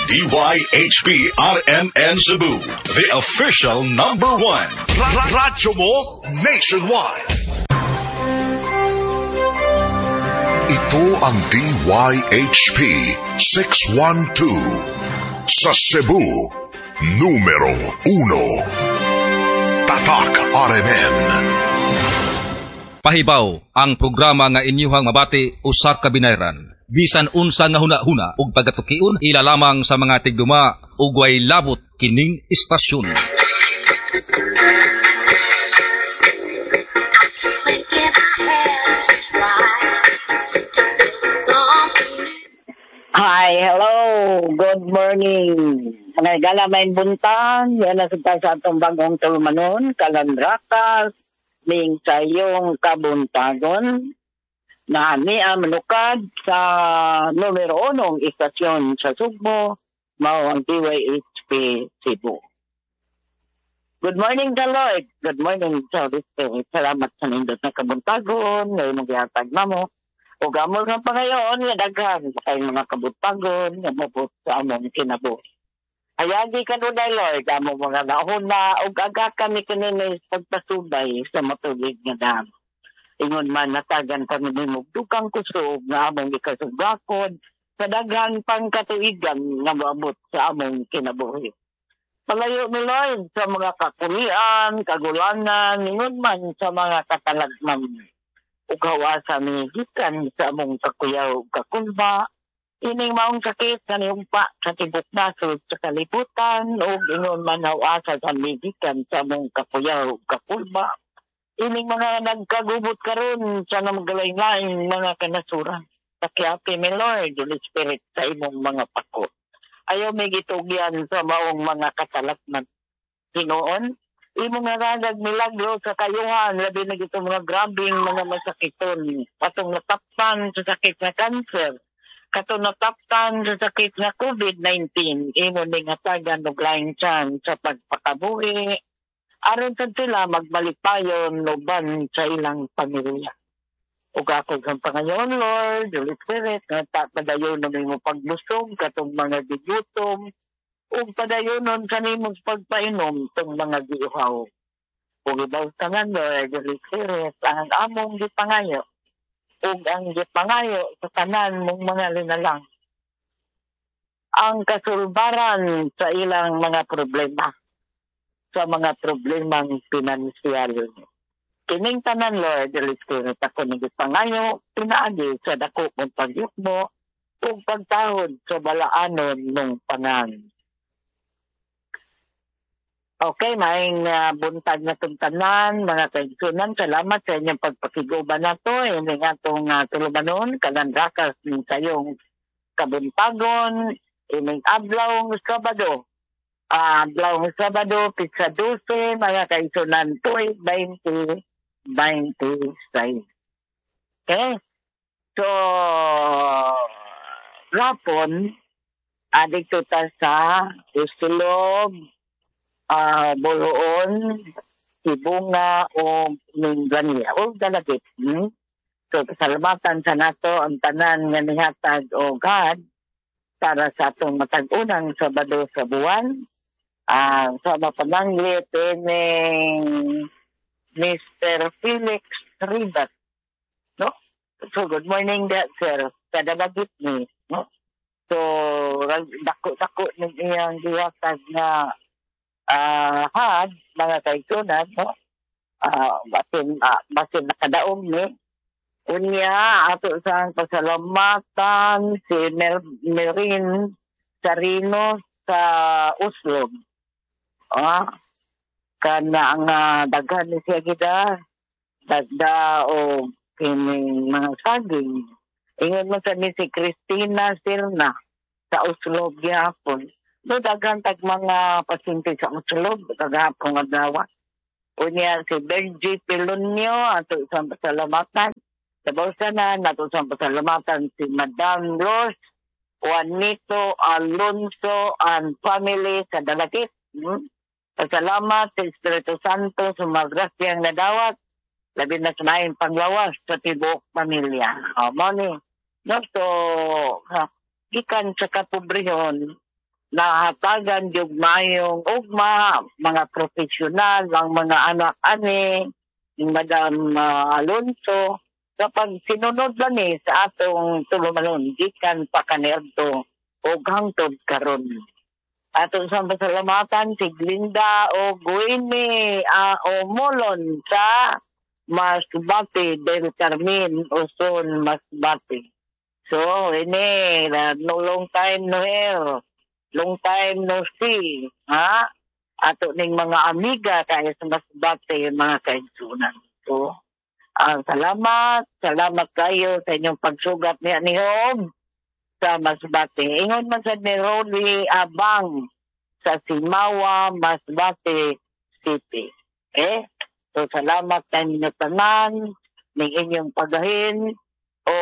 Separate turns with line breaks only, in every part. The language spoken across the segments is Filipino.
DYHP RMN Cebu, the official number one. Radyo mo nationwide. Ito ang DYHP 612 sa Cebu, numero 1. Tatak RMN.
Pahibaw ang programa nga inyuhang mabati usa ka binayran. Bisan unsa nga huna-huna ug pagatukion ilalamang sa mga tigduma ug way labot kining istasyon.
Hi, hello, good morning. Mga galamain buntang, yan na sa atong bagong tulumanon, Kalandrakas, ning sayong kabuntagon, na niya manukad sa numero 1 istasyon sa Sugbo, mao ang DYHP Cebu. Good morning, Lloyd. Good morning, Charles. Salamat sa nindot na kabuntagon, ngayon mag-ihatag na mo. O gamol ng pangayon, nga daghan ay mga kabuntagon, nga mabot sa among kinabuhi. Ayagi ka nun, Lloyd, among mga nauna, o aga kami kanina pagpasubay sa matubig nga dam. Ingon man natagan kami ni Mugdukang kusog nga among ikasugakod sa daghan pang katuigan nga moabot sa among kinabuhi. Palayo ni Lloyd sa mga kakulian, kagulangan, ingon man sa mga katalagman ug hawasan ni gikan sa among kakuyaw ug kakulba. Ining maong sakit sa niyumpa sa tibok nasod sa kalibutan ug ingon man hawasan sa gikan sa among kakuyaw ug kakulba. Ining mga nagkagubot karon sa namagalain-laing mga kanasuran. Pakiapi mi Lord, Holy Spirit sa imong mga pako. Ayaw may gitugyan sa maong mga katalakman. Hinoon, imong nga milagro sa kayuhan, labi na gito mga grabing mga masakiton. Katong nataptan sa sakit na cancer, katong nataptan sa sakit na COVID-19, imo ning hatagan og laing chance sa pagpakabuhi. Aron sa sila magbalipayon loban sa ilang pamilya. Ug ako sa pangayon, Lord, Holy Spirit, nga padayon na mo pagbusog katong mga gigutom, ug padayonon sa nimong pagpainom tong mga giuhaw. Ug ibawtangan, Lord, Holy Spirit, ang among gipangayo, ug ang gipangayo sa tanan mong mga linalang. Ang kasulbaran sa ilang mga problema, sa mga problemang pinansyal. Kining tanan, Lord, Holy Spirit, ako nagipangayo, pinaagi sa dako mong pagyukmo, ug pagtahod sa balaanon ng tanan. Okay, maing buntag na itong tanan, mga kaigsunan, salamat sa inyong pagpakiguban na ito. Hindi nga itong tulumanon, Kalandrakas ng sayong kabuntagon, ining adlaw ng Sabado. Adlaw Sabado, pizza 12, mga kaisunan, 2026. Okay? So, rapon, dito ta sa Usulog, Buluon, Sibunga, o Mindanao, o Dalagit. So, pasalamatan sa nato ang tanan nga nihatag o God para sa atong matag-unang Sabado sa buwan. Sa mapananglit ni Mr. Felix Ribas, no? So good morning that sir, kadabagit ni, no? So dako-dako ng iyang gihatag na had mga kaigsunan, no? Basin nakadaog ni unya ato sa pasalamatan si Merin Sarino sa Oslo. Kana ang daghan ni siya gida dagda o kining mga saging. Ingon mo sa ni si Christina Sirna sa Oslo gyapon. Do daghan tag mga pasyente sa Oslo kagahapon nga dawa. Unya si Benji Pilonio ato sa pasalamatan. Sa bawsanan nato sa pasalamatan si Madam Rose Juanito Alonso and family sa Dalagit. Pasalamat sa Espiritu Santo sa magrasyang nadawat. Labi na sumayin panglawas sa tibok pamilya. Mani. No, so, gikan sa kapobrehon, nahatagan yung mayong ugma, mga profesional, ang mga anak-ani, yung Madam Alonso, kapag sinunod lang sa atong tulumanon, gikan pa kanirto o hangtod karon. Atong sa pasalamatan si Glinda o Guine o Molon sa Masbate del Carmen, Uson, Masbate. So, ini, long time no hear, long time no see, ha? Ato ning mga amiga kaya sa Masbate, mga kaigsunan. So, salamat kayo sa inyong pagsugat ni Hob sa Masbate. Ingon man sa ni Rolly Abang sa Simawa, Masbate City. So salamat sa inyong tanan, ng inyong pagahin, o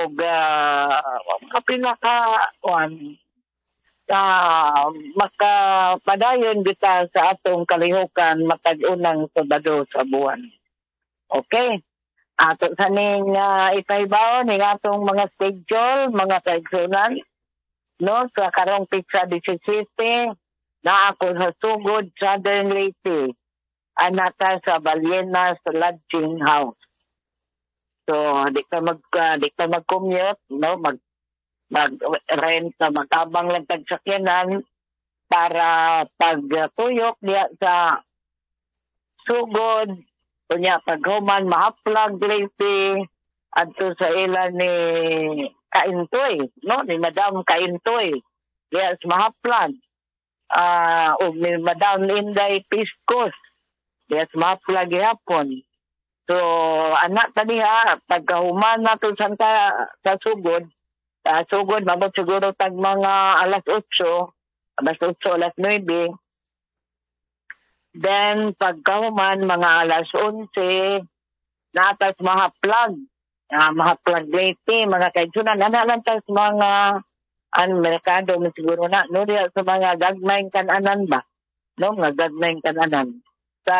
makapadayon kita sa atong kalihukan matag-unang Sabado sa buwan. Okay? Ato sa ning ipaibaw ning atong mga schedule, mga kaigsunan, no, sa karong pizza 17 na ako sa Sugod, Southern Leyte, anata sa Balyenas Lodging House. So, di ka mag-commute, no, mag-rent na magtabang lang tagsakyanan para pagtuyok diya sa Sugod, kunya paghuman mahaplag Leyte adto sa ila ni Kaintoy, no, ni Madam Kaintoy. Yes, mahaplag. O ni Madam Inday Piscos. Yes, mahaplag gihapon. So, anak tadi pagkahuman nato sa Sugod, mabot siguro tag mga alas 8, alas 9. Then, pagkahuman, mga alas 11, natas mahaplag Leyte, mga kaigsunan, nanalantas mga merkado, siguro na, no, diya sa mga gagmayng kananan ba? No, mga gagmayng kananan. Sa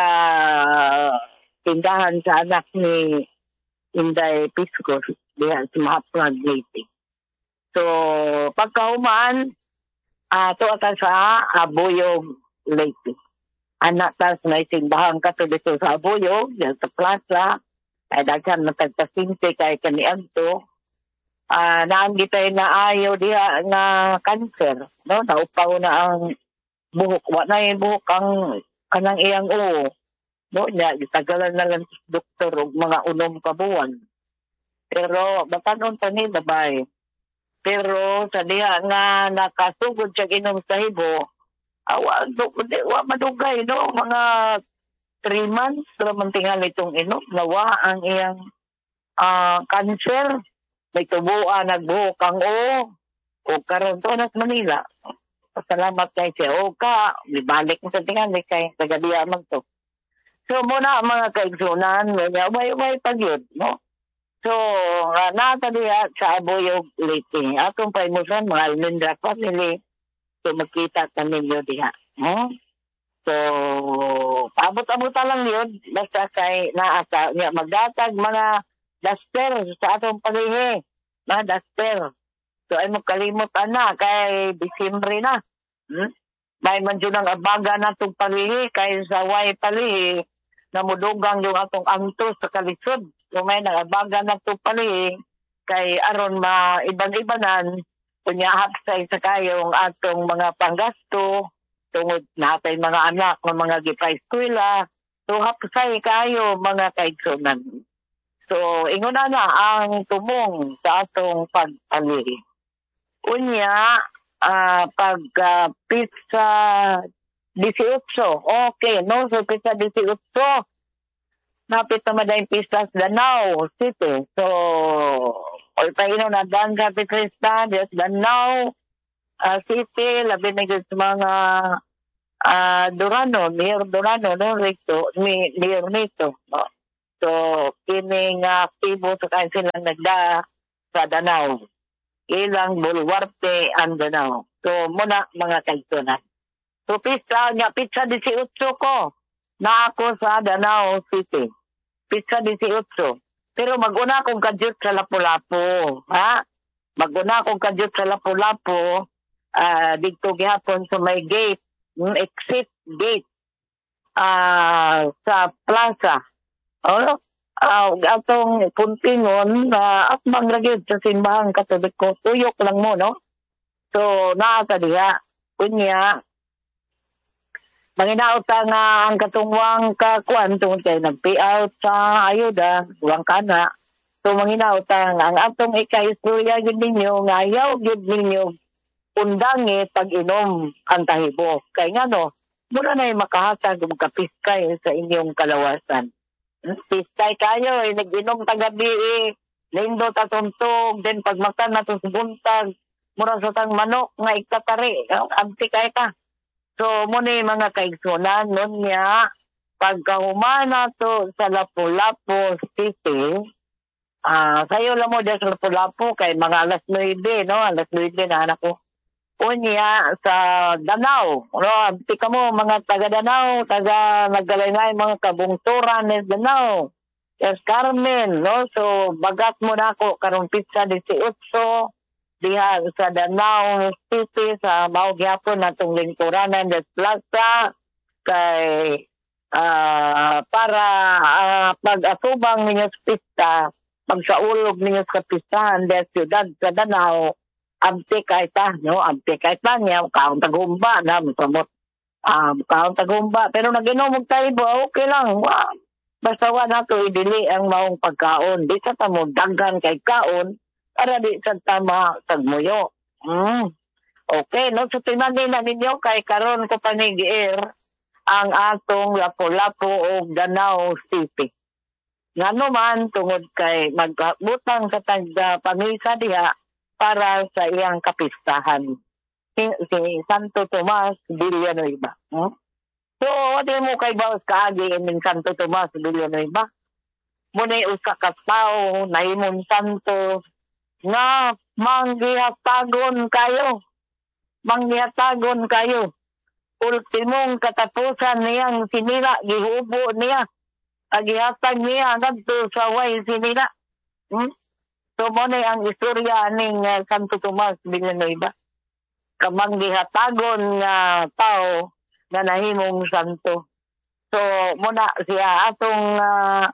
tindahan sa anak ni Inday Piscos, diya sa mahaplag Leyte. So, pagkahuman, ito ata sa Abuyog Leyte. Anak tas may simbahan ka to dito sa Abuyog, sa plaza, ay daghan matagpasinte kay kaniadto. Naan gitay na ayaw diha nga cancer, no? Naupaw na ang buhok. Wa na yung buhok ang kanang iyang uo. No? Gitagalan na lang doktor og mga unom ka buwan. Pero batanon pa ni babay. Pero sa diha nga nakasugod siya inom sa hibo, wa madugay, no? Mga 3 months raman tingali itong inom. Nawa ang iyang cancer. May tubuan, nagbuhok ang o karon to nas Manila. Pasalamat kay siya. O ka, libalik mo sa tingali kay tagadiya man to. So muna mga kaigsunan, way pagyod, no? So, nata diya sa Abuyog Leyte. Atong paimusan, mga Almendra family, so magkita kami nyo diha. So, paabot-abutan lang yun, basta kay naata, magdatag mga duster sa atong palihi, mga duster. So, ay mo kalimot na, kay Disyembre na. May man dyan ang abaga na itong palihi, kay sa way palihi, namudugang yung atong antos sa kalisod. So, may nang-abaga na itong palihi, kay aron iban-ibanan, kunya hapsay sa kayong atong mga panggasto, tungod natay mga anak ng mga gipay-eskwela, so hapsay kayo mga kaigsunan. So, ingon na ang tumong sa atong pagpaliri. Unya, pizza 18. Okay, no? So, pizza 18. Napit naman na yung pizza sa Danao City. So, all tayo na dangga Pizza, yes, Danao City, labi na sa mga Durano, Mayor Durano, no? Mayor nito, no? So, kining aktibo sa kain silang nagda sa Danao. Ilang Bulwarte ang Danao. So, muna mga kaigsunan. So, pizza 18 ko na ako sa Danao City. Pizza 18. Pero mag-una akong kadyot sa Lapu-Lapu. Ha? Mag-una akong kadyot sa Lapu-Lapu. dito gihapon sa may gate, exit gate sa plaza. Atong puntingon at manglagid sa simbahan Katolik ko, tuyok lang mo, no? So, naasa diha. Kunya, manginaot nga ang katungwang kakuan tungkol kay nag-payout sa ayuda, wang kana. So, manginaot ang atong ika-istorya gid ninyo, nga ayaw gid ninyo undangi pag-inom ang tahibo. Kay nga no, muna na makahatag og kapiskay sa inyong kalawasan. Piskay kayo, nag-inom tagabi, lindo ta tuntog, then pagmakan na to sa buntag, mura sa tang manok nga ikatari, abti kay ta. So, muna mga kaigsunan, nun niya, pagkahumana to sa Lapu-Lapu City, sayo lang mo dyan sa Lapu-Lapu, kay mga alas 9, no? Alas 9 na anak ko. Unya sa Danau, no? Abti ka mo, mga taga-Danau, naggalay-ngay, mga kabungturan ni Danau. Yes, Carmen, no? So, bagat mo na ako, karong pizza 18, diha sa Danau City sa Maugyapon natong lingkuranan des Plaza kay para pag-atubang ninyo sa pista, pagsaulog ninyo sa pistahan des siyudad sa Danau, abti kay ta, no? Abti kay ta niya, kaon tagumba na, musamot. Kaon tagumba, pero nag-inom tayo, okay lang. Basta wala to idili ang maong pagkaon. Di sa tamo daghan kay kaon, para di sa tama tagmuyo. Okay, no? So, tinagay na ninyo kay karon ko panigi-air ang atong Lapu-Lapu o Danau City. Nga naman, tungod kay magbutang sa tagpamisa diha para sa iyang kapistahan. Si Santo Tomas Villanueva. So, di mo kay Baos kaagi in Santo Tomas Villanueva. Muna usa ka tao na imong santo nga manggihatagon kayo. Ultimong katapusan niyang sinira, gihubo niya. Agihatag niya ngadto sa way sinira. So, muna ang istorya ning Santo Tomas Villanueva. Kamanggihatagon nga tao na nahimong santo. So, muna siya atong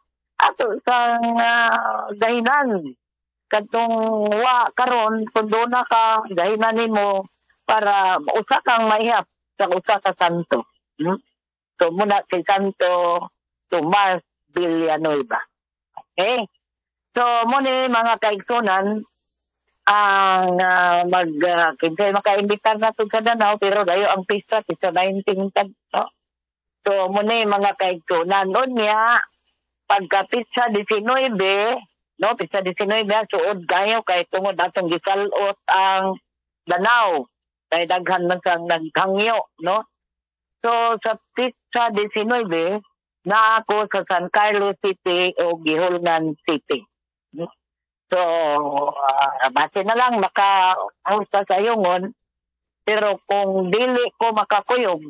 dahinan. Katong karon kundo na ka dahinan nimo para usa kang maihap sa usa ka santo. So muna si Santo Tomas Villanueva. Okay? So muna mga kaigsunan ang kinsay makaimbitar na to sa Danau pero dayo ang pista sa 19 no? So muna mga kaigsunan unya pagka-pizza 19 no, pizza 19 suod kayo kay tungod atong gisalot ang Danau kay daghan man sang naghangyo, no? So sa pizza 19 na ako sa San Carlos City o Gihulnan City. So base na lang maka-hosta sa yungon pero kung dili ko makakuyog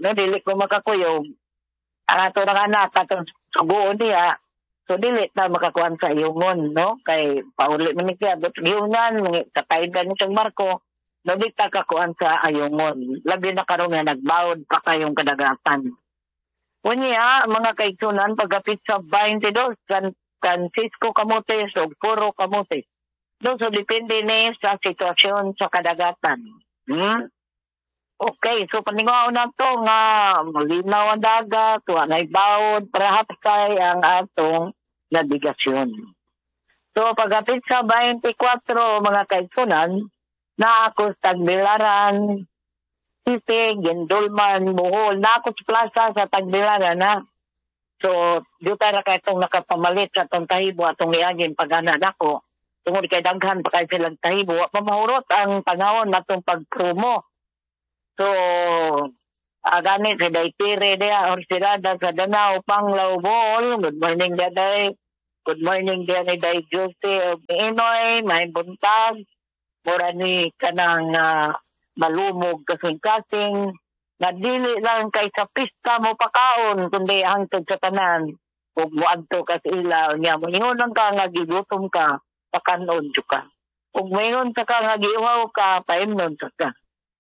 ang ato nga anak atong sugoon diha. So, dili na makakuhan sa iyongon, no? Kay, paulit man niya, giyunan, kataydan nitong Marco, no, di ta kakuhan sa ayongon. Labi na karoon nga nagbawod pa kayong kadagatan. Unya, mga kaigsunan, pagkapit sa 22, San Francisco Camotes o Puro Camotes. No, so, depende na sa sitwasyon sa kadagatan. Okay, so paningaw na to nga malinaw ang dagat, wanay bawod, para hapsay ang atong nabigasyon. So pagkapit sa 24 mga kaigsunan, na ako sa Tagbilaran, City, Gindulman, Bohol, na ako sa plaza sa Tagbilaran na. So dito na kayo itong nakapamalit sa itong tahibo atong iagin pag-ana ako. Tungod kay daghan pa kayo silang tahibo, pamahurot ang panahon na itong pag-promo. So, ganit sa Daytire dia, Orsilada sa Danau, Panglao, Bohol. Good morning, Daday. Good morning, Day Jose of Inoy, may buntag. Mura ni kanang malumog kasing-kasing. Nadili lang kay sa pista mo pakaon, kundi hangtod sa tanan. Huwag mo adto ka sa ilaw niya. Mayroon ka nga gigutom ka, pakanon ka. Huwag mayroon ka nga giuhaw ka, paimnon ka.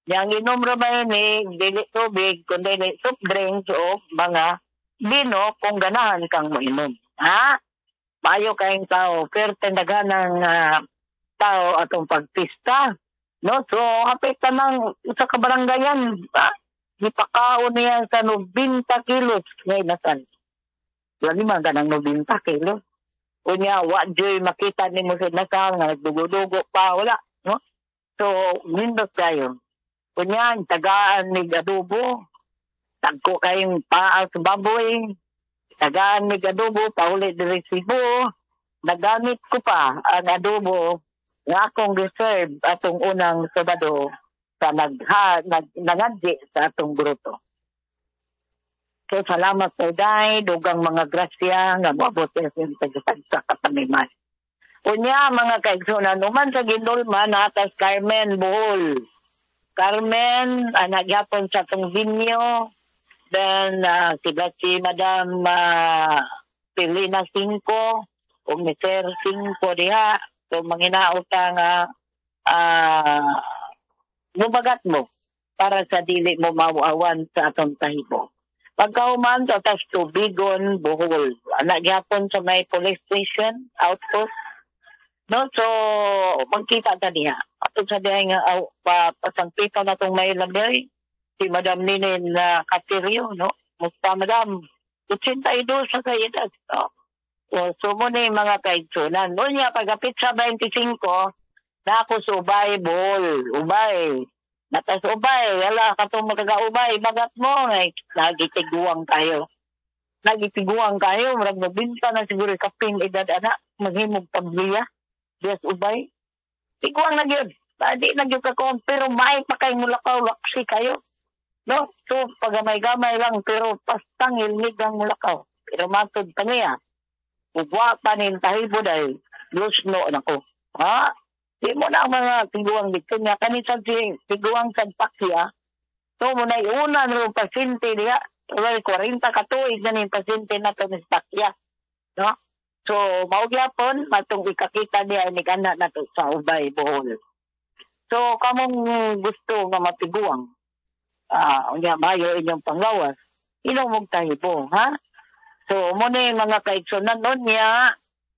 Yang inom ra ba ni dili tubig kundi soft drinks o mga bino kung ganahan kang moinom. Ha? Payo kayong tao, pero tendagan ng tao atong pagpista. No? So, hapit ka ng sa kabaranggayan. Ipakaon niya sa 90 kilos ngay nasan. Lagi man ka ng 90 kilos. Unya, wadyoy makita ni mo sa nasal nga dugo-dugo pa, wala. No? So, nindot kayo. Unya, tagaan ni adobo. Tagko kayong paa sa baboy. Tagaan ni adobo, paulit di resibo. Nagamit ko pa ang adobo nga akong reserve atong unang Sabado sa nangadji sa atong grupo. So, salamat sa day, dugang mga grasya nga mabot sa tagasagsa kapaniman. Unya, mga kaigsunan, uman sa Gindulman, atas Carmen Bohol. Carmen, nagyapon sa atong vinyo. Then, sila si Madam Pilina 5, o Mr. 5 diha. So, manginaot nga bubagat mo para sa dili mo mauawan sa atong tahibo. Pagkauman sa atas Tubigon, Bohol. Nagyapon sa may police station, outpost. No, so, magkita ta diha. Ato sa diha nga, pasangpita na itong may labay. Si Madam Ninin Caterio, no? Musta, Madam? 82 sa kayedad. No? So, muna yung mga kaigsunan. Noon niya, pagkapit sa 25, na ako sa Ubay, Bohol. Ubay. Natas Ubay. Wala ka itong magkagaubay. Bagat mo. Nagitiguang kayo. Nagitiguang kayo. Marag nabinta na siguro kaping edad, anak. Maghimog pagliya. Yes, Ubay. Tiguang na yun. Di na yun kakong. Pero may pa kayo mulakaw. Laksi kayo. No? So, pagamay-gamay lang. Pero pastang ilmig ang mulakaw. Pero matod pa niya. Ugwa pa nin tahibo dahil. Lusno na ko. Ha? Di mo na mga tiguang dito niya. Kanisan si tiguang sagpakya. So, muna iuna na yung pasyente niya. 40 katuig na yung pasyente na ito ni Pakya. No? So, maugyapon, matong ikakita niya ni kana na ito sa Ubay, Bohol. So, kamong gusto nga matiguang. Unya, mayo inyong panglawas. Ilang mong tahibo, ha? So, muna yung mga kaigsunan nun niya,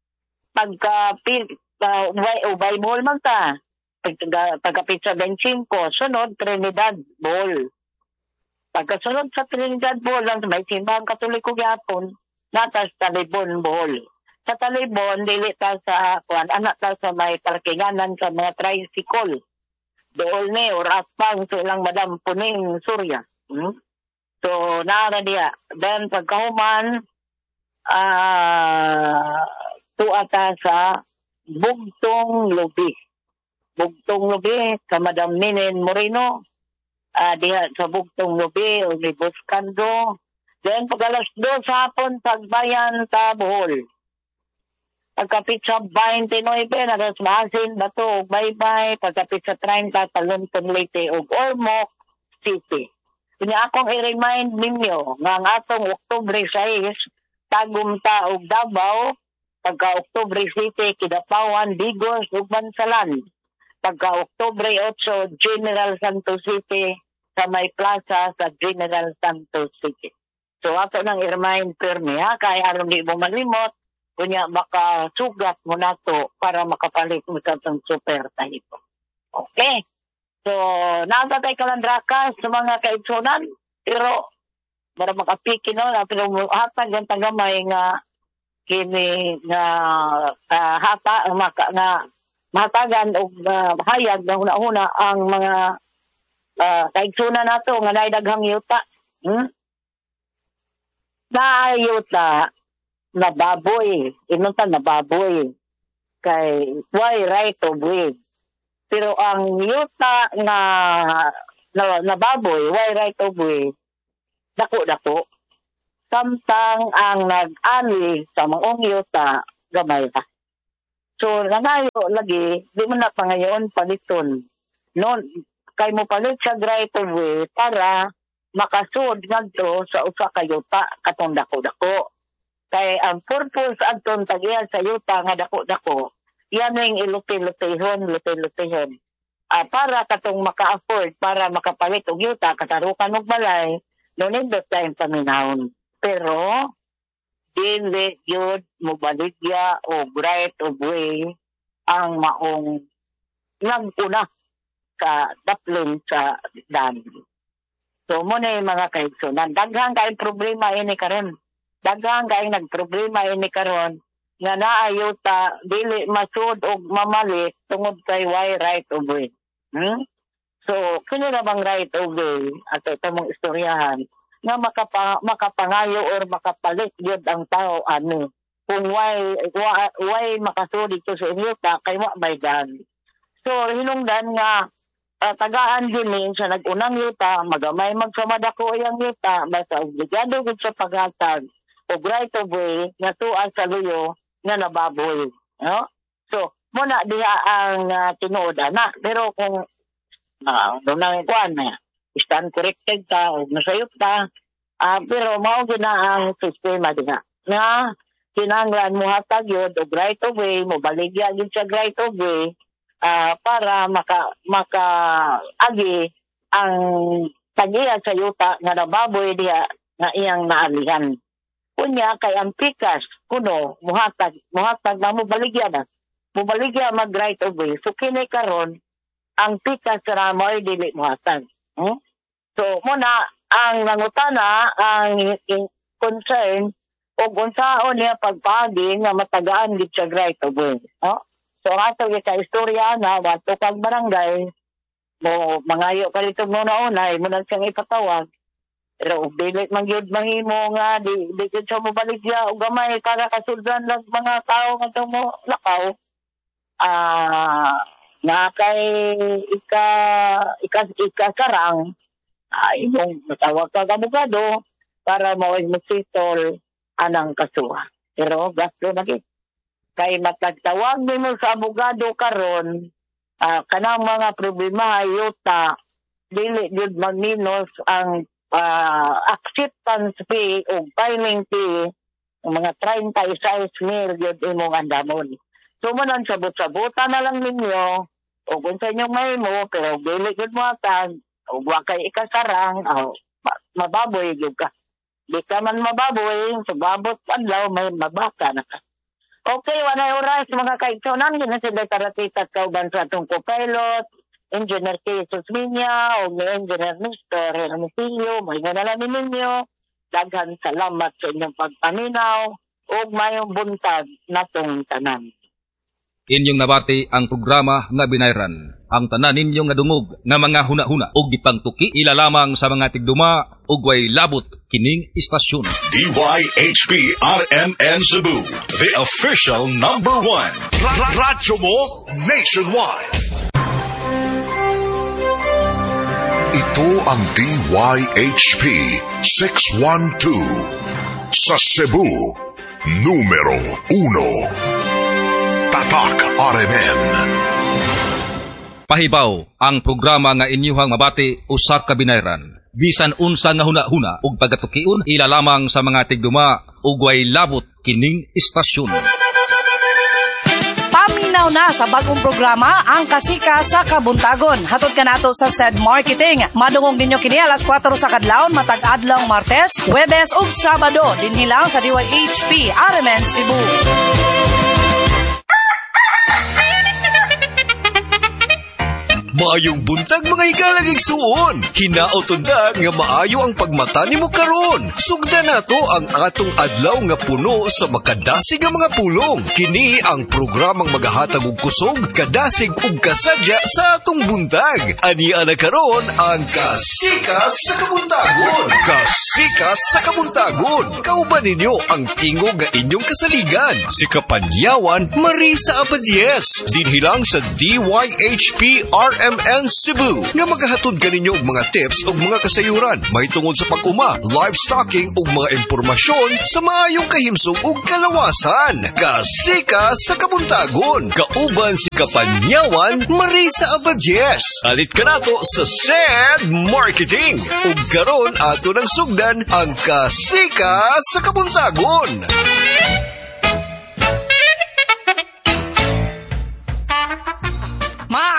Ubay Bohol man ta. Pagkapit sa 25, sunod Trinidad Bohol. Pagkasunod sa Trinidad Bohol, lang may simbang Katoliko gyapon, natas Talibon Bohol. Sa Talibon, dili ta sa anak ta sa may parkinganan sa mga tricycle. Dool ni or aspang sa ilang Madam Puning Surya. So, naara diya. Then, pagkahuman, tuata sa Bugtong Lubi. Bugtong Lubi sa Madam Ninin Moreno. Diha sa Bugtong Lubi o ni Buscando. Then pag alas 2 sa hapon pagbayan sa Bohol. Pagkapit sa 29 naras Masin, Bato, Baybay. Pagkapit sa 30 Talunton Leyte o Ormoc City. Kanya akong i-remind ninyo nga ang atong Oktubre 6 Tagumta og Davao, pagka Oktubre 7 Kidapawan, Bigos ug Bansalan. Pagka Oktubre 8 General Santos City sa may plaza sa General Santos City. So ato nang i-remind permi ha, kaya aron di mo malimot, kunya baka sugat mo nato para makapalit mo sa itong super tahipo. Okay. So, natatay kalandrakas sa mga kaitsunan, pero para makapiki no, pero hatag ang tagamay nga kini nga mahatagan o hayag na una-una ang mga kaigsunan nato nga naidaghang yuta. Yuta na baboy, inunta na baboy kay why right of way. Pero ang yuta na baboy, why right of way, dako-dako. Samtang ang nag-ani sa maong yuta, gamay ka. So, nangayo lagi, di mo na pangayon paliton. No, kay mo palit sa right of way para makasud ngadto sa usa ka yuta katong dako-dako. Kay ang purpose adton tagiyan sa yuta nga dako-dako, yan yung iluti-lutihon. para katong maka-afford, para makapalit og yuta, katarukan og balay, no nindot tayong paminahon. Pero, dili yun mobaligya o right of way ang maong naguna sa daplin sa dam. So, muna yung mga kaigsunan. Daghang kayong problema ini karon. Daghang kayong nagproblema ini karon nga naayuta, dili masud og mamalit tungod kay why right of way. So, kini na bang right of way ato itong istoryahan nga makapangayo or makapalit yun ang tao kung why makasud ito sa inyuta kay wa may gan. So, hinungdan nga tagaan din sa nag-unang yuta, magamay magsamadako iyang yuta, basta obligado gud sa paghatag og right of way nga tuan sa luyo nga nababoy. No? So, muna diha ang tinuod na. Pero kung nang kuan na stand corrected ka o nasayop ka, pero mao gina ang sistema diha. Nga kinahanglan mo hatag yun og right of way, mo baligya gid sa right of way para maka-agi ang tagiya sa yuta nga nababoy diha nga iyang naalihan. Kunya kay ang pikas kuno muhatag na mo baligya na. Mubaligya mag right of way. So kini karon ang pikas ra mo ay dili muhatag. So muna ang nangutana ang concern og unsaon niya pagpagi nga matagaan gid sa right of way. So ato gyud ka istorya na wato kag barangay mo mangayo ka dito muna unay mo nang siyang ipatawag. Pero dili man gyud mahimo nga di gyud sa mobaligya og gamay para kasuldan lang mga tao nga mo lakaw. Na kay ikasarang imong matawag ka abogado para mag-settle anang kasuha. Pero gasto na gid. Kay matagtawag nimo sa abogado karon kanang mga problema yuta dili gyud magminos ang acceptance fee o filing fee mga 36,000 gyud imong andamon. So manan sabot-sabotan na lang ninyo o kung sa inyong mahimo pero dili gyud mo atag o wa kay ikasarang mababoy gyud ka. Di ka man mababoy sa babot adlaw may mabaka na ka. Okay, wanay oras mga kaigsunan gina sila taratitat kauban sa atong co-pilot Engineer Jesus Minya o Engineer Mr. Hermosillo, may nanalan ninyo. Daghan salamat sa inyong pagpaminaw o mayong buntag natong tanan.
Inyong nabati ang programa nga binayran. Ang tanan ninyong nga dungog nga mga huna-huna o gipangtuki ila lamang sa mga tigduma o way labot kining istasyon.
DYHP RMN Cebu, the official number 1. Radyo mo nationwide.
Ito ang DYHP 612 sa Cebu, numero 1. Tatak RMN.
Pahibaw ang programa nga inyuhang mabati usa ka binayran. Bisan unsa nga huna-huna ug pagatukion ila lamang sa mga tigduma ug way labot kining istasyon.
Paminaw na sa bagong programa ang Kasika sa Kabuntagon. Hatod ka nato sa SED Marketing. Madungog ninyo kini alas 4 sa kadlawon matag adlaw Martes, Huwebes ug Sabado dinhi lang sa DYHP RMN Cebu.
Maayong buntag mga hikalang igsuon. Hinaoton da nga maayo ang pagmata nimo karon. Sugdan nato ang atong adlaw nga puno sa makadasig nga mga pulong. Kini ang programang magahatag og kusog, kadasig ug kasadya sa atong buntag. Ania na karon ang Kasika sa Kabuntagon. Kasika sa Kabuntagon. Kauban ninyo ang tingog nga inyong kasaligan. Si Kapanyawan Marisa Abadies. Dinhi lang sa DYHP RMN Cebu nga magahatod kaninyo og mga tips ug mga kasayuran mahitungod sa pag-uma, livestocking ug mga impormasyon sa maayong kahimsong ug kalawasan. Kasika sa Kabuntagon. Kauban si Kapanyawan Marisa Abadies. Alit ka nato sa SED Marketing. Ug karon ato nang sugdan ang Kasika sa Kabuntagon.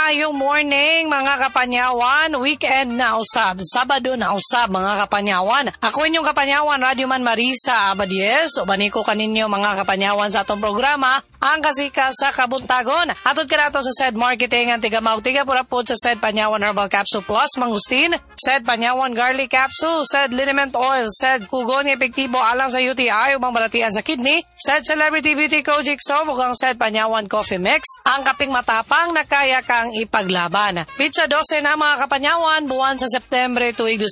maayong morning mga kapanyawan. Weekend na usab, Sabado na usab mga kapanyawan. Ako inyong kapanyawan, Radio Man Marisa Abadies. Uban ko kaninyo mga kapanyawan sa atong programa, ang kasika sa kabuntagon. Atod ka nato sa SED Marketing, ang tigamawag tiga purapod sa SED Panyawan Herbal Capsule Plus, Mangustin, SED Panyawan Garlic Capsule, SED Liniment Oil, SED Kugon Epektibo alang sa UTI, ubang balatian sa kidney, SED Celebrity Beauty Kojic Soap, ug ang SED Panyawan Coffee Mix, ang kaping matapang na kaya kang ipaglaban. Pitsa 12 na mga kapanyawan, buwan sa September tuig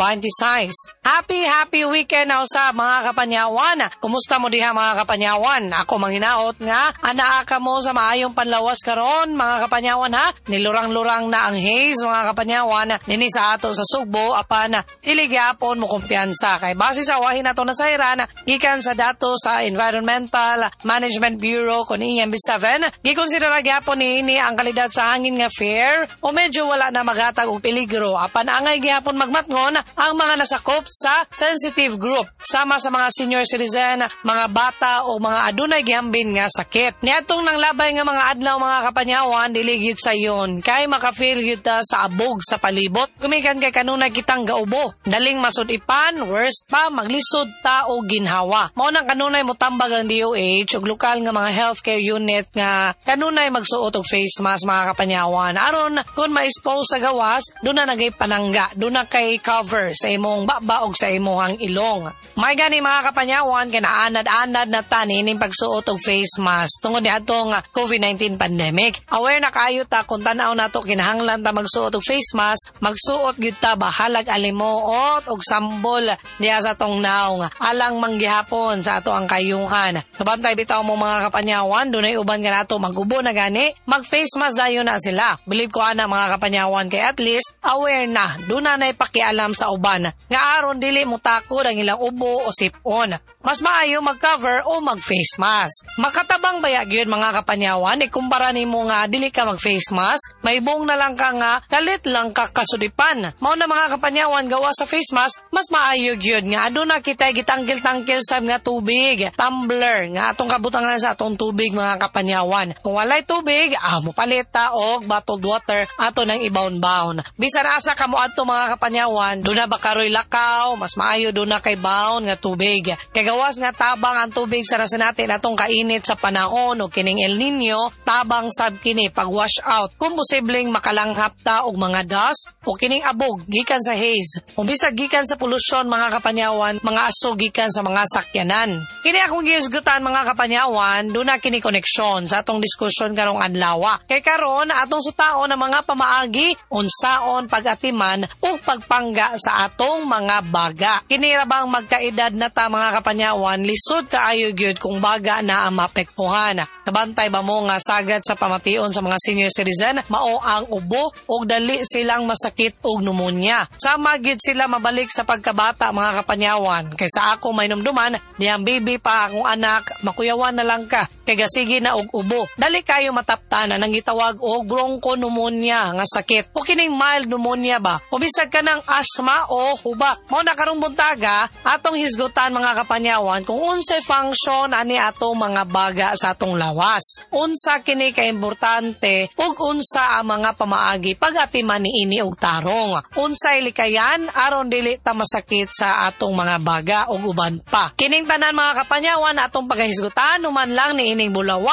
2026. Happy weekend na usab mga kapanyawan. Kumusta mo diha mga kapanyawan? Ako manghinaot nga, anaa ka mo sa maayong panlawas karon mga kapanyawan ha. Nilurang-lurang na ang haze mga kapanyawan, nini sa ato sa Sugbo, apan iligapon mo kumpiyansa. Kay base sa wahin nato na sayran, gikan sa dato sa Environmental Management Bureau kun EMB7, gikonsidera gyapon niini ang kalidad sa hangin nga fair o medyo wala na maghatag og peligro. Apan angay gihapon magmatngon ang mga nasakop sa sensitive group, sama sa mga senior citizen, mga bata o mga adunay gihambin nga sakit. Niadtong nang labay nga mga adlaw mga kapanyawan, dili gyud sa yon kay makafeel gyud ta sa abog sa palibot. Gumikan kay kanunay kitang gaubo, daling masudipan, worst pa maglisod ta o ginhawa. Mao nang kanunay motambag ang DOH ug lokal nga mga healthcare unit nga kanunay magsuot og face mask mga kapanyawan aron kun ma-expose sa gawas, doon na nagay panangga, doon na kay cover sa imong baba o sa imong ilong. May gani mga kapanyawan, kinaanad-anad na tanining pagsuot og face mask tungod ni atong COVID-19 pandemic. Aware na kayo ta kung tanaw nato kinahanglan ta magsuot og face mask, magsuot gyud ta bahalag alimuot og sambol diha sa tong naong alang manggihapon sa ato ang kayuhan. Kabantay bitaw mo mga kapanyawan, dunay uban nga nato magubo na gani, mag face mask dayon na sila. Believe ko ana mga kapanyawan kay at least aware na, doon na naipakialam sa uban nga aron dili mo takod ang ilang ubo o sipon. Mas maayo mag-cover o mag-face mask. Makatabang baya gyud mga kapanyawan, ikumpara nimo nga dili ka mag-face mask, may buong na lang ka nga kalit lang ka kasudipan. Mao na mga kapanyawan, gawa sa face mask, mas maayo gyud nga aduna kita gitangkil-tangkil sa nga tubig, tumbler nga atong kabutangan sa atong tubig mga kapanyawan. Kung walay tubig, mo paleta og bottled water ato nang ibaon-baon. Bisan asa kamo adto mga kapanyawan, doon na bakaroy lakaw, mas maayo doon na kay baon nga tubig. Kay gawas nga tabang ang tubig sa nasa natin atong kainit sa panahon o kining El Nino, tabang sab kini pag wash out. Kung posibleng makalanghap ta og mga dust o kining abog gikan sa haze. O bisag gikan sa polusyon mga kapanyawan, mga aso gikan sa mga sakyanan. Kini akong gihisgutan mga kapanyawan, doon na kini koneksyon sa atong diskusyon karong adlaw. Kay karon atong sutaon ang mga pamaagi, unsaon pag-atiman o pagpangga sa atong mga baga. Kini ra bang magkaedad na ta mga kapanyawan, lisod kaayo gyud kung baga na ang mapektuhan. Kabantay ba mo nga sagad sa pamation sa mga senior citizen, mao ang ubo o dali silang masakit og pneumonia. Sama gyud sila mabalik sa pagkabata mga kapanyawan. Kay sa ako may numduman, diyang baby pa akong anak, makuyawan na lang ka. Kay gasigi na og ubo. Dali kayo mataptanan ang gitawag og bronchopneumonia nga sakit. O kining mild pneumonia ba? O bisag ka ng asthma o hubak. Mao na karong buntaga, atong hisgutan mga kapanyawan kung unsay function ani atong mga baga sa atong lawas. Unsa kini ka importante ug unsa ang mga pamaagi pag-atiman niini og tarong. Unsay likayan aron dili ta masakit sa atong mga baga ug uban pa. Kining tanan mga kapanyawan atong paghisgutan human lang niining bulawan